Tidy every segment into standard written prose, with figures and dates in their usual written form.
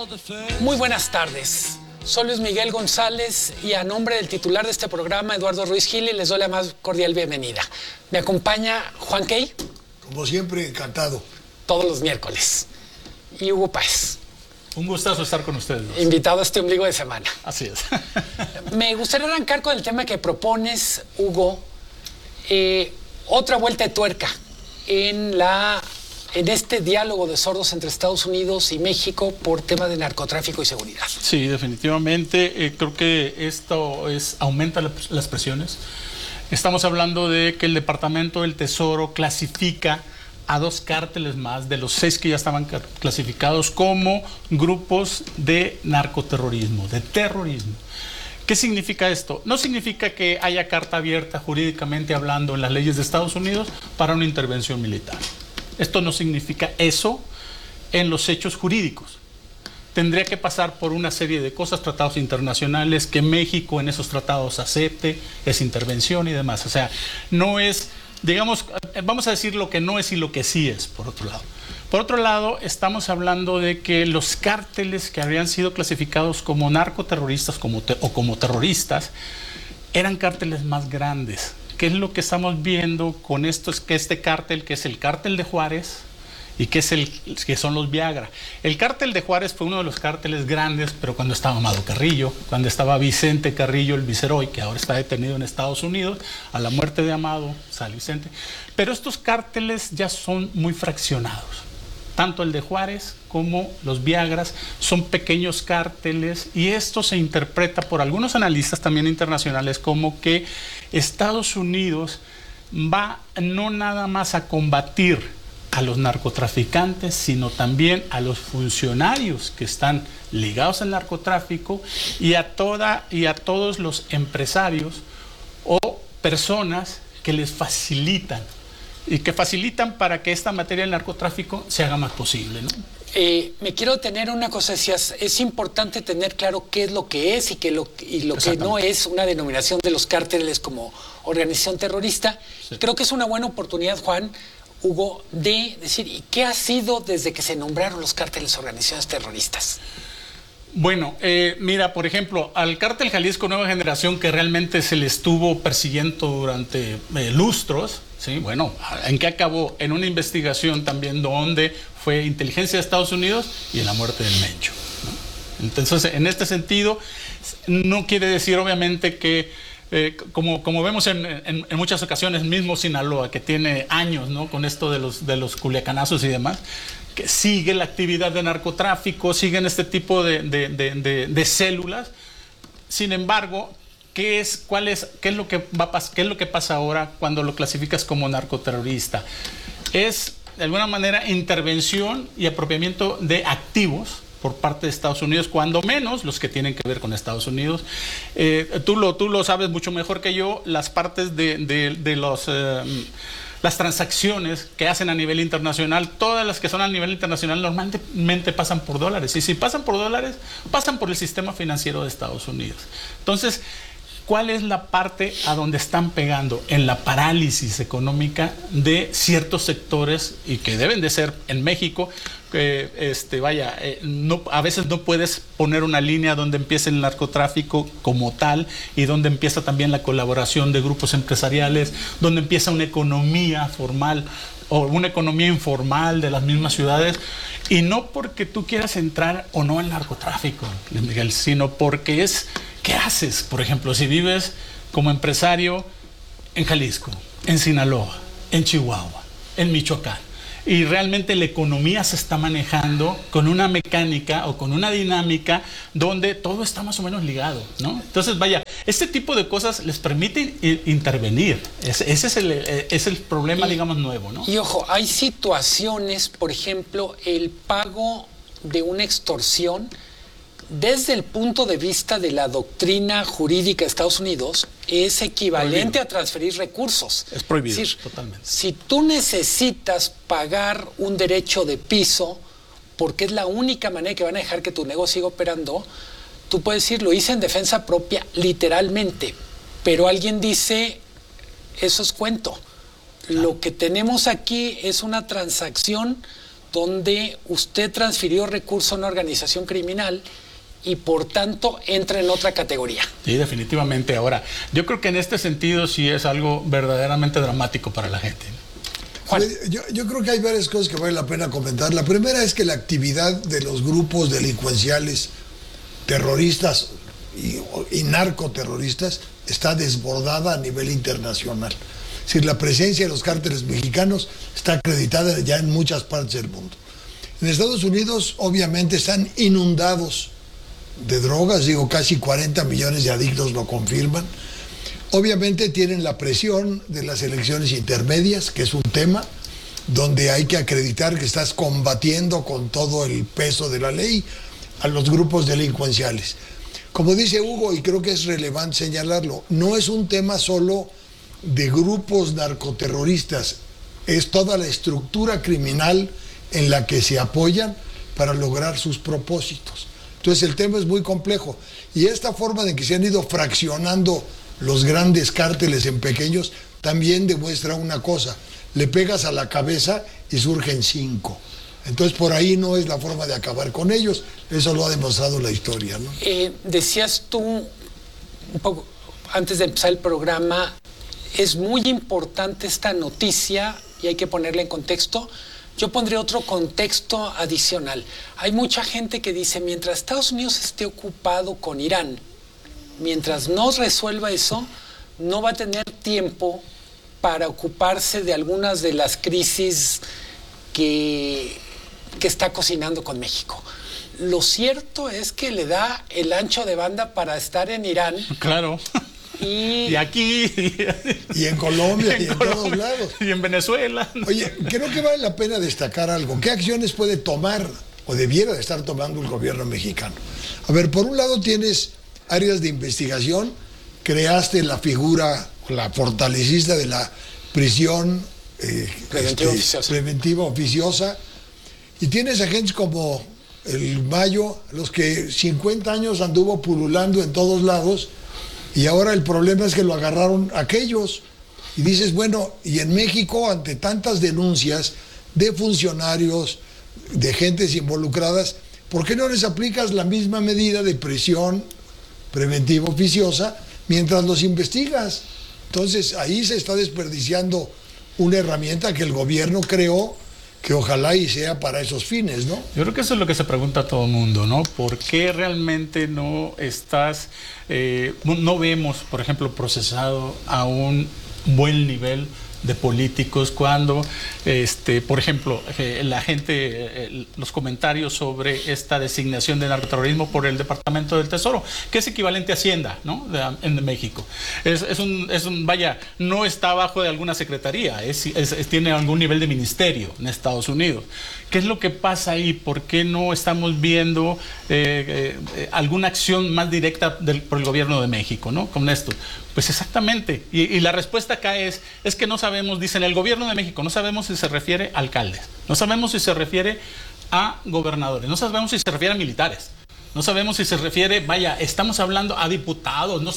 Muy buenas tardes. Soy Luis Miguel González y a nombre del titular de este programa, Eduardo Ruiz Gili, les doy la más cordial bienvenida. Me acompaña Juan Key. Como siempre, encantado. Todos los miércoles. Y Hugo Páez. Un gustazo estar con ustedes. Invitado a este ombligo de semana. Así es. Me gustaría arrancar con el tema que propones, Hugo. Otra vuelta de tuerca en este diálogo de sordos entre Estados Unidos y México por tema de narcotráfico y seguridad. Sí, definitivamente. Creo que esto aumenta las presiones. Estamos hablando de que el Departamento del Tesoro clasifica a 2 cárteles más de los 6 que ya estaban clasificados como grupos de narcoterrorismo, de terrorismo. ¿Qué significa esto? No significa que haya carta abierta jurídicamente hablando en las leyes de Estados Unidos para una intervención militar. Esto no significa eso en los hechos jurídicos. Tendría que pasar por una serie de cosas, tratados internacionales, que México en esos tratados acepte, es intervención y demás. O sea, no es, digamos, vamos a decir lo que no es y lo que sí es, por otro lado. Por otro lado, estamos hablando de que los cárteles que habían sido clasificados como narcoterroristas o como terroristas eran cárteles más grandes. ¿Qué es lo que estamos viendo con esto? Es que este cártel, que es el cártel de Juárez y que son los Viagra. El cártel de Juárez fue uno de los cárteles grandes, pero cuando estaba Amado Carrillo, cuando estaba Vicente Carrillo, el viceroy, que ahora está detenido en Estados Unidos, a la muerte de Amado, sale Vicente. Pero estos cárteles ya son muy fraccionados. Tanto el de Juárez como los Viagras son pequeños cárteles y esto se interpreta por algunos analistas también internacionales como que Estados Unidos va no nada más a combatir a los narcotraficantes, sino también a los funcionarios que están ligados al narcotráfico y a todos los empresarios o personas que les facilitan y que facilitan para que esta materia del narcotráfico se haga más posible, ¿no? Me quiero detener en una cosa. Decías, es importante tener claro qué es lo que es y lo que no es una denominación de los cárteles como organización terrorista. Sí. Creo que es una buena oportunidad, Juan, Hugo, de decir, ¿y qué ha sido desde que se nombraron los cárteles organizaciones terroristas? Bueno, mira, por ejemplo, al cártel Jalisco Nueva Generación, que realmente se le estuvo persiguiendo durante lustros, ¿sí? Bueno, ¿en qué acabó? En una investigación también donde fue inteligencia de Estados Unidos y en la muerte del Mencho, ¿no? Entonces, en este sentido, no quiere decir obviamente que, como vemos en muchas ocasiones, mismo Sinaloa, que tiene años, ¿no?, con esto de los culiacanazos y demás, que sigue la actividad de narcotráfico, siguen este tipo de células. Sin embargo, ¿qué es lo que pasa ahora cuando lo clasificas como narcoterrorista? Es, de alguna manera, intervención y apropiamiento de activos por parte de Estados Unidos, cuando menos los que tienen que ver con Estados Unidos. Tú lo sabes mucho mejor que yo, las partes las transacciones que hacen a nivel internacional, todas las que son a nivel internacional normalmente pasan por dólares. Y si pasan por dólares, pasan por el sistema financiero de Estados Unidos. Entonces, ¿cuál es la parte a donde están pegando? En la parálisis económica de ciertos sectores y que deben de ser en México. A veces no puedes poner una línea donde empiece el narcotráfico como tal y donde empieza también la colaboración de grupos empresariales, donde empieza una economía formal o una economía informal de las mismas ciudades, y no porque tú quieras entrar o no al narcotráfico, Miguel, sino porque es ¿qué haces? Por ejemplo, si vives como empresario en Jalisco, en Sinaloa, en Chihuahua, en Michoacán, y realmente la economía se está manejando con una mecánica o con una dinámica donde todo está más o menos ligado, ¿no? Entonces, este tipo de cosas les permite intervenir. Ese es el problema, digamos, nuevo, ¿no? Y ojo, hay situaciones, por ejemplo, el pago de una extorsión, desde el punto de vista de la doctrina jurídica de Estados Unidos, es equivalente a transferir recursos. Es prohibido, es decir, totalmente. Si tú necesitas pagar un derecho de piso, porque es la única manera que van a dejar que tu negocio siga operando, tú puedes decir, lo hice en defensa propia, literalmente, pero alguien dice, eso es cuento. Lo que tenemos aquí es una transacción donde usted transfirió recursos a una organización criminal y por tanto entra en otra categoría. Sí, definitivamente. Ahora, yo creo que en este sentido sí es algo verdaderamente dramático para la gente. Juan. Yo creo que hay varias cosas que vale la pena comentar. La primera es que la actividad de los grupos delincuenciales terroristas y narcoterroristas está desbordada a nivel internacional. Es decir, la presencia de los cárteles mexicanos está acreditada ya en muchas partes del mundo. En Estados Unidos, obviamente, están inundados de drogas, casi 40 millones de adictos lo confirman. Obviamente tienen la presión de las elecciones intermedias, que es un tema donde hay que acreditar que estás combatiendo con todo el peso de la ley a los grupos delincuenciales. Como dice Hugo, y creo que es relevante señalarlo, no es un tema solo de grupos narcoterroristas, es toda la estructura criminal en la que se apoyan para lograr sus propósitos. Entonces el tema es muy complejo y esta forma de que se han ido fraccionando los grandes cárteles en pequeños también demuestra una cosa: le pegas a la cabeza y surgen 5. Entonces por ahí no es la forma de acabar con ellos, eso lo ha demostrado la historia, ¿no? Decías tú un poco antes de empezar el programa, es muy importante esta noticia y hay que ponerla en contexto. Yo pondré otro contexto adicional. Hay mucha gente que dice, mientras Estados Unidos esté ocupado con Irán, mientras no resuelva eso, no va a tener tiempo para ocuparse de algunas de las crisis que está cocinando con México. Lo cierto es que le da el ancho de banda para estar en Irán. Claro. Y aquí. Y en Colombia, y en todos lados. Y en Venezuela. Oye, creo que vale la pena destacar algo. ¿Qué acciones puede tomar o debiera de estar tomando el gobierno mexicano? A ver, por un lado tienes áreas de investigación, creaste la figura, la fortaleciste de la prisión preventiva oficiosa, y tienes agentes como el Mayo, los que 50 años anduvo pululando en todos lados, y ahora el problema es que lo agarraron aquellos. Y dices, bueno, y en México, ante tantas denuncias de funcionarios, de gentes involucradas, ¿por qué no les aplicas la misma medida de prisión preventiva oficiosa mientras los investigas? Entonces ahí se está desperdiciando una herramienta que el gobierno creó, que ojalá y sea para esos fines, ¿no? Yo creo que eso es lo que se pregunta todo el mundo, ¿no? ¿Por qué realmente no estás, no vemos, por ejemplo, procesado a un buen nivel de políticos cuando, por ejemplo, la gente, los comentarios sobre esta designación de narcoterrorismo por el Departamento del Tesoro, que es equivalente a Hacienda, ¿no? En México. Vaya, no está abajo de alguna secretaría, tiene algún nivel de ministerio en Estados Unidos. ¿Qué es lo que pasa ahí? ¿Por qué no estamos viendo alguna acción más directa por el gobierno de México, ¿no? Con esto. Pues exactamente. Y la respuesta acá es que no sabemos, dicen el gobierno de México, no sabemos si se refiere a alcaldes, no sabemos si se refiere a gobernadores, no sabemos si se refiere a militares, no sabemos si se refiere, vaya, estamos hablando a diputados, no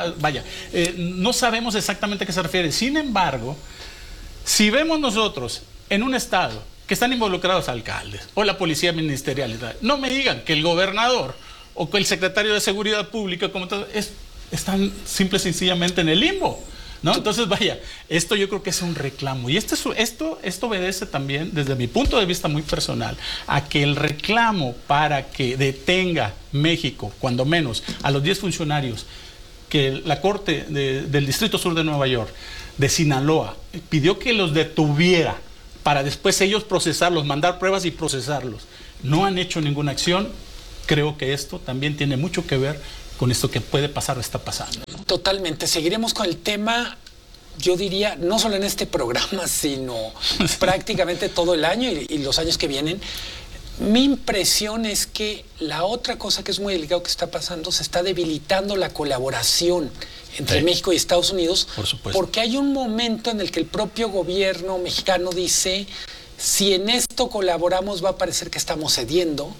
sabemos exactamente a qué se refiere. Sin embargo, si vemos nosotros en un estado que están involucrados alcaldes o la policía ministerial y tal, no me digan que el gobernador o que el secretario de Seguridad Pública como todo, están simple y sencillamente en el limbo, ¿no? Entonces, vaya, esto yo creo que es un reclamo. Y esto obedece también, desde mi punto de vista muy personal, a que el reclamo para que detenga México, cuando menos, a los 10 funcionarios que la Corte del Distrito Sur de Nueva York, de Sinaloa, pidió que los detuviera para después ellos procesarlos, mandar pruebas y procesarlos. No han hecho ninguna acción. Creo que esto también tiene mucho que ver con esto que puede pasar o está pasando, ¿no? Totalmente. Seguiremos con el tema, yo diría, no solo en este programa, sino prácticamente todo el año y los años que vienen. Mi impresión es que la otra cosa que es muy delicado que está pasando, se está debilitando la colaboración entre México y Estados Unidos. Por supuesto. Porque hay un momento en el que el propio gobierno mexicano dice, si en esto colaboramos va a parecer que estamos cediendo.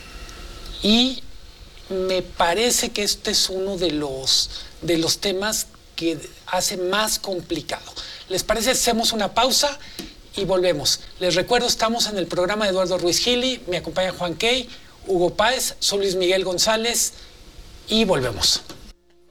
Y me parece que este es uno de los temas que hace más complicado. ¿Les parece? Hacemos una pausa y volvemos. Les recuerdo, estamos en el programa de Eduardo Ruiz Gili, me acompaña Juan Key, Hugo Páez, soy Luis Miguel González y volvemos.